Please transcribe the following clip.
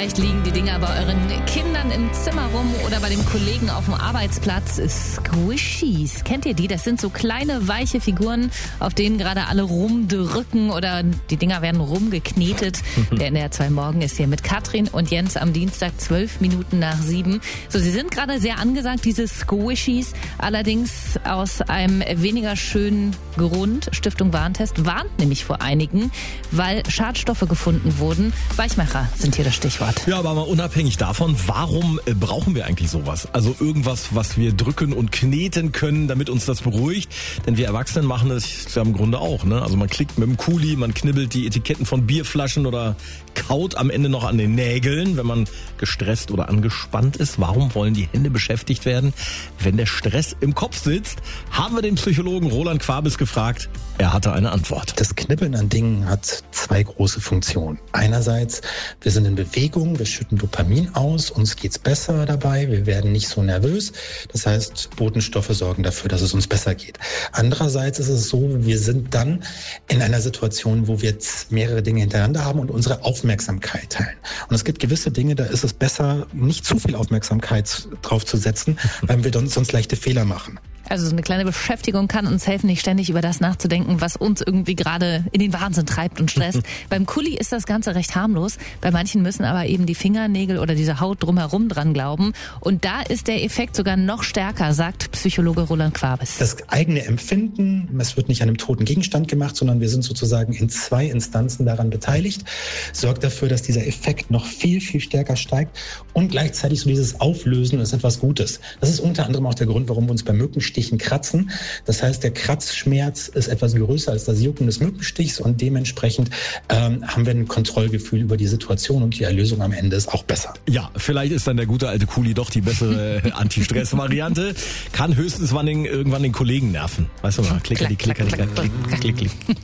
Vielleicht liegen die Dinger bei euren Kindern im Zimmer rum oder bei dem Kollegen auf dem Arbeitsplatz. Squishies. Kennt ihr die? Das sind so kleine, weiche Figuren, auf denen gerade alle rumdrücken oder die Dinger werden rumgeknetet. Der NDR 2 Morgen ist hier mit Katrin und Jens am Dienstag 7:12. So, sie sind gerade sehr angesagt, diese Squishies. Allerdings aus einem weniger schönen Grund. Stiftung Warentest warnt nämlich vor einigen, weil Schadstoffe gefunden wurden. Weichmacher sind hier das Stichwort. Ja, aber mal unabhängig davon, warum brauchen wir eigentlich sowas? Also irgendwas, was wir drücken und kneten können, damit uns das beruhigt. Denn wir Erwachsenen machen das ja im Grunde auch, ne? Also man klickt mit dem Kuli, man knibbelt die Etiketten von Bierflaschen oder kaut am Ende noch an den Nägeln, wenn man gestresst oder angespannt ist. Warum wollen die Hände beschäftigt werden, wenn der Stress im Kopf sitzt? Haben wir den Psychologen Roland Quabis gefragt. Er hatte eine Antwort. Das Knibbeln an Dingen hat zwei große Funktionen. Einerseits, wir sind in Bewegung, wir schütten Dopamin aus, uns geht's besser dabei, wir werden nicht so nervös. Das heißt, Botenstoffe sorgen dafür, dass es uns besser geht. Andererseits ist es so, wir sind dann in einer Situation, wo wir jetzt mehrere Dinge hintereinander haben und unsere Aufmerksamkeit teilen. Und es gibt gewisse Dinge, da ist es besser, nicht zu viel Aufmerksamkeit drauf zu setzen, weil wir sonst leichte Fehler machen. Also so eine kleine Beschäftigung kann uns helfen, nicht ständig über das nachzudenken, was uns irgendwie gerade in den Wahnsinn treibt und stresst. Beim Kuli ist das Ganze recht harmlos. Bei manchen müssen aber eben die Fingernägel oder diese Haut drumherum dran glauben. Und da ist der Effekt sogar noch stärker, sagt Psychologe Roland Quabis. Das eigene Empfinden, es wird nicht an einem toten Gegenstand gemacht, sondern wir sind sozusagen in zwei Instanzen daran beteiligt, sorgt dafür, dass dieser Effekt noch viel, viel stärker steigt und gleichzeitig so dieses Auflösen ist etwas Gutes. Das ist unter anderem auch der Grund, warum wir uns bei Mückenstichen kratzen. Das heißt, der Kratzschmerz ist etwas größer als das Jucken des Mückenstichs und dementsprechend haben wir ein Kontrollgefühl über die Situation und die Erlösung am Ende ist auch besser. Ja, vielleicht ist dann der gute alte Kuli doch die bessere Anti-Stress-Variante. Kann höchstens irgendwann den Kollegen nerven. Weißt du mal, klick.